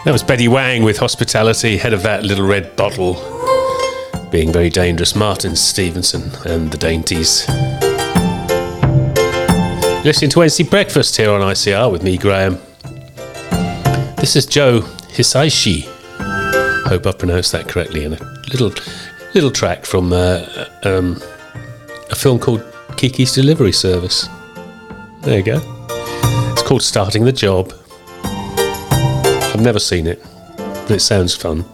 That was Betty Wang with Hospitality, head of that little red bottle. Being very dangerous, Martin Stevenson and the Dainties. Listening to Wednesday Breakfast here on ICR with me, Graham. This is Joe Hisaishi. Hope I've pronounced that correctly. And a little track from a film called Kiki's Delivery Service. There you go. It's called Starting the Job. I've never seen it, but it sounds fun.